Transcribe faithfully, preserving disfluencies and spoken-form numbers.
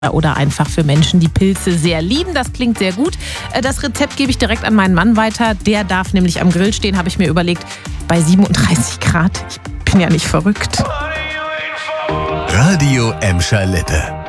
oder einfach für Menschen, die Pilze sehr lieben. Das klingt sehr gut. Das Rezept gebe ich direkt an meinen Mann weiter. Der darf nämlich am Grill stehen, habe ich mir überlegt, bei siebenunddreißig Grad. Ich bin ja nicht verrückt. Radio Emscher Lippe.